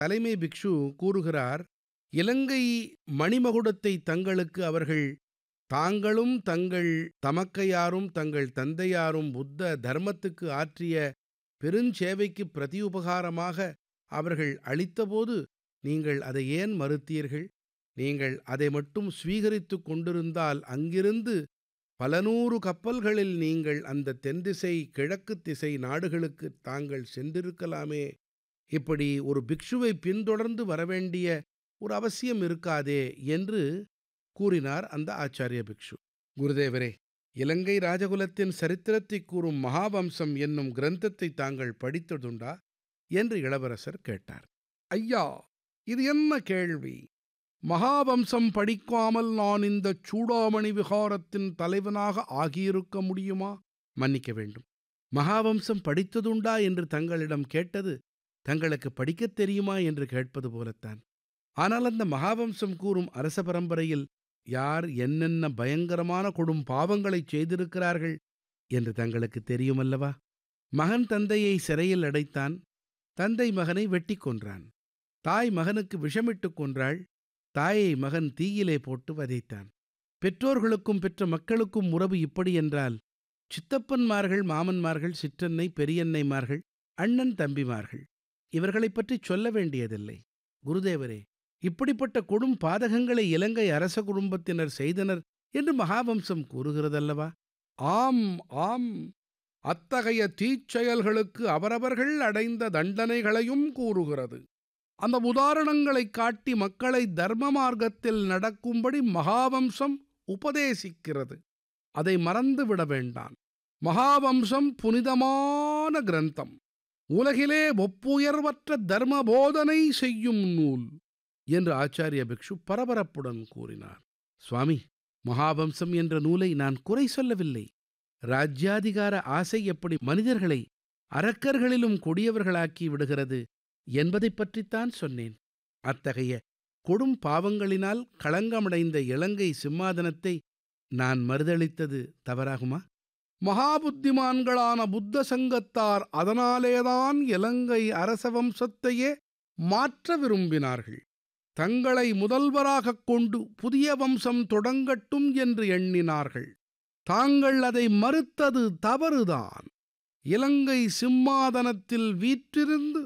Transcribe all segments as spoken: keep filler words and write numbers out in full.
தலைமை பிக்ஷு கூறுகிறார், இலங்கை மணிமகுடத்தை தங்களுக்கு அவர்கள் தாங்களும் தங்கள் தமக்கையாரும் தங்கள் தந்தையாரும் புத்த தர்மத்துக்கு ஆற்றிய பெருஞ்சேவைக்கு பிரதியுபகாரமாக அவர்கள் அளித்தபோது நீங்கள் அதை ஏன் மறுத்தீர்கள்? நீங்கள் அதை மட்டும் ஸ்வீகரித்துக் கொண்டிருந்தால் அங்கிருந்து பல நூறு கப்பல்களில் நீங்கள் அந்த தென்திசை கிழக்குத் திசை நாடுகளுக்கு தாங்கள் சென்றிருக்கலாமே. இப்படி ஒரு பிக்ஷுவை பின்தொடர்ந்து வரவேண்டிய ஒரு அவசியம் இருக்காதே என்று கூறினார் அந்த ஆச்சார்ய பிக்ஷு. குருதேவரே, இலங்கை ராஜகுலத்தின் சரித்திரத்தைக் கூறும் மகாவம்சம் என்னும் கிரந்தத்தை தாங்கள் படித்ததுண்டா என்று இளவரசர் கேட்டார். ஐயா, இது என்ன கேள்வி? மகாவம்சம் படிக்காமல் நான் இந்த சூடாமணி விஹாரத்தின் தலைவனாக ஆகியிருக்க முடியுமா? மன்னிக்க வேண்டும். மகாவம்சம் படித்ததுண்டா என்று தங்களிடம் கேட்டது தங்களுக்கு படிக்கத் தெரியுமா என்று கேட்பது போலத்தான். ஆனால் அந்த மகாவம்சம் கூறும் அரச பரம்பரையில் யார் என்னென்ன பயங்கரமான கொடும் பாவங்களைச் செய்திருக்கிறார்கள் என்று தங்களுக்கு தெரியுமல்லவா? மகன் தந்தையை சிறையில் அடைத்தான். தந்தை மகனை வெட்டிக் கொன்றான். தாய் மகனுக்கு விஷமிட்டுக் கொன்றாள். தாயை மகன் தீயிலே போட்டு வதைத்தான். பெற்றோர்களுக்கும் பெற்ற மக்களுக்கும் உறவு இப்படி என்றால், சித்தப்பன்மார்கள், மாமன்மார்கள், சிற்றன்னை, பெரியன்னைமார்கள், அண்ணன் தம்பிமார்கள் இவர்களைப் பற்றி சொல்ல வேண்டியதில்லை. குருதேவரே, இப்படிப்பட்ட கொடும் பாதகங்களை இலங்கை அரச குடும்பத்தினர் செய்தனர் என்று மகாவம்சம் கூறுகிறதல்லவா? ஆம் ஆம், அத்தகைய தீச்செயல்களுக்கு அவரவர்கள் அடைந்த தண்டனைகளையும் கூறுகிறது. அந்த உதாரணங்களைக் காட்டி மக்களை தர்ம மார்க்கத்தில் நடக்கும்படி மகாவம்சம் உபதேசிக்கிறது. அதை மறந்துவிட வேண்டாம். மகாவம்சம் புனிதமான கிரந்தம். உலகிலே ஒப்புயர்வற்ற தர்ம போதனை செய்யும் நூல் என்று ஆச்சாரிய பிக்ஷு பரபரப்புடன் கூறினார். சுவாமி, மகாவம்சம் என்ற நூலை நான் குறை சொல்லவில்லை. ராஜ்யாதிகார ஆசை எப்படி மனிதர்களை அரக்கர்களிலும் கொடியவர்களாக்கி விடுகிறது என்பதைப் பற்றித்தான் சொன்னேன். அத்தகைய கொடும் பாவங்களினால் களங்கமடைந்த இலங்கை சிம்மாதனத்தை நான் மறுதளித்தது தவறாகுமா? மகாபுத்திமான்களான புத்த சங்கத்தார் அதனாலேதான் இலங்கை அரச வம்சத்தையே மாற்ற விரும்பினார்கள். தங்களை முதல்வராகக் கொண்டு புதிய வம்சம் தொடங்கட்டும் என்று எண்ணினார்கள். தாங்கள் அதை மறுத்தது தவறுதான். இலங்கை சிம்மாதனத்தில் வீற்றிருந்து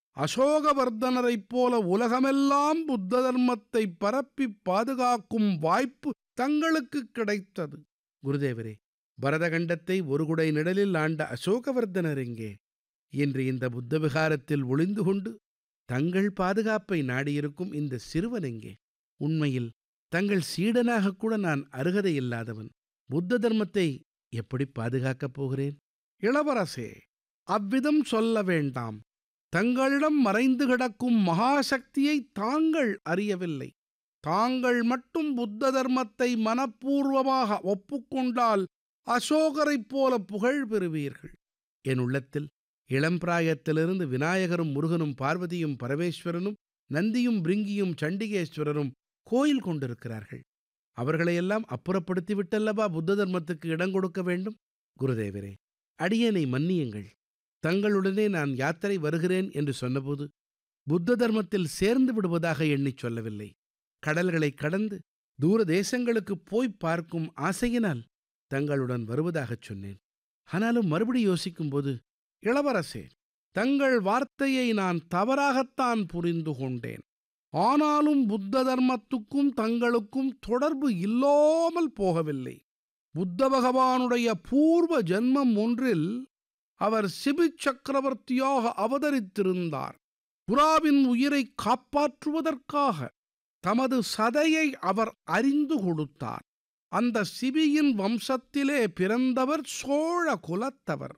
அசோகவர்தனரைப் போல உலகமெல்லாம் புத்த தர்மத்தை பரப்பி பாதுகாக்கும் வாய்ப்பு தங்களுக்கு கிடைத்தது. குருதேவரே, பரதகண்டத்தை ஒரு குடை நிழலில் ஆண்ட அசோகவர்தனர் எங்கே? இன்று இந்த புத்த விகாரத்தில் ஒளிந்து கொண்டு தங்கள் பாதுகாப்பை நாடியிருக்கும் இந்த சிறுவன் எங்கே? உண்மையில் தங்கள் சீடனாகக் கூட நான் அருகதையில்லாதவன். புத்த தர்மத்தை எப்படி பாதுகாக்கப் போகிறேன்? இளவரசே, அவ்விதம் சொல்ல வேண்டாம். தங்களிடம் மறைந்து கிடக்கும் மகாசக்தியை தாங்கள் அறியவில்லை. தாங்கள் மட்டும் புத்த தர்மத்தை மனப்பூர்வமாக ஒப்புக்கொண்டால் அசோகரைப் போல புகழ் பெறுவீர்கள். என் உள்ளத்தில் இளம்பிராயத்திலிருந்து விநாயகரும் முருகனும் பார்வதியும் பரமேஸ்வரனும் நந்தியும் பிருங்கியும் சண்டிகேஸ்வரரும் கோயில் கொண்டிருக்கிறார்கள். அவர்களையெல்லாம் அப்புறப்படுத்திவிட்டல்லவா புத்த தர்மத்துக்கு இடம் கொடுக்க வேண்டும்? குருதேவரே, அடியேனை மன்னியுங்கள். தங்களுடனே நான் யாத்திரை வருகிறேன் என்று சொன்னபோது புத்த தர்மத்தில் சேர்ந்து விடுவதாக எண்ணிச் சொல்லவில்லை. கடல்களை கடந்து தூர தேசங்களுக்குப் போய் பார்க்கும் ஆசையினால் தங்களுடன் வருவதாகச் சொன்னேன். ஆனாலும் மறுபடி யோசிக்கும்போது, இளவரசே, தங்கள் வார்த்தையை நான் தவறாகத்தான் புரிந்து கொண்டேன். ஆனாலும் புத்த தர்மத்துக்கும் தங்களுக்கும் தொடர்பு இல்லாமல் போகவில்லை. புத்த பகவானுடைய பூர்வ ஜன்மம் ஒன்றில் அவர் சிபி சக்கரவர்த்தியாக அவதரித்திருந்தார். புறாவின் உயிரை காப்பாற்றுவதற்காக தமது சதையை அவர் அறிந்து கொடுத்தார். அந்த சிபியின் வம்சத்திலே பிறந்தவர் சோழ குலத்தவர்.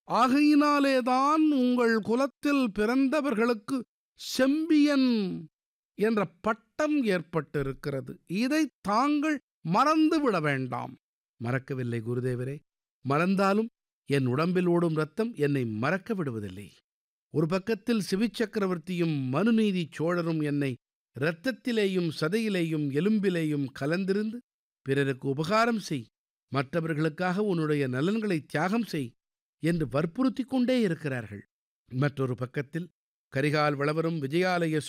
ஆகையினாலேதான் உங்கள் குலத்தில் பிறந்தவர்களுக்கு செம்பியன் என்ற பட்டம் ஏற்பட்டிருக்கிறது. இதை தாங்கள் மறந்துவிட வேண்டாம். மறக்கவில்லை குருதேவரே. மறந்தாலும் என் உடம்பில் ஓடும் ரத்தம் என்னை மறக்க விடுவதில்லை. ஒரு பக்கத்தில் சிபி சக்கரவர்த்தியும் மனுநீதி சோழரும் என்னை இரத்தத்திலேயும் சதையிலேயும் எலும்பிலேயும் கலந்திருந்து பிறருக்கு உபகாரம் செய், மற்றவர்களுக்காக உன்னுடைய நலன்களை தியாகம் செய் என்று வற்புறுத்திக் கொண்டே இருக்கிறார்கள். மற்றொரு பக்கத்தில் கரிகால் வளவரும் விஜயாலய